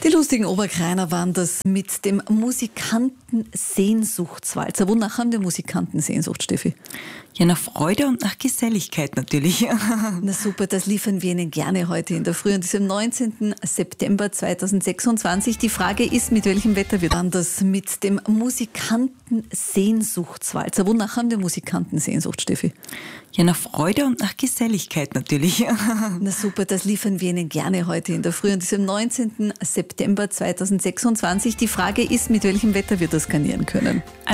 Die lustigen Oberkreiner waren das mit dem Musikanten-Sehnsuchtswalzer. Wonach haben die Musikanten Sehnsucht, Steffi? Ja, nach Freude und nach Geselligkeit natürlich. Na super, das liefern wir Ihnen gerne heute in der Früh an diesem 19. September 2026. Die Frage ist, mit welchem Wetter wird dann das mit dem Musikanten-Sehnsuchtswalzer? Wonach haben die Musikanten Sehnsucht, Steffi? Ja, nach Freude und nach Geselligkeit natürlich. Na super, das liefern wir Ihnen gerne heute in der Früh an diesem 19. September 2026. Die Frage ist, mit welchem Wetter wir das garnieren können.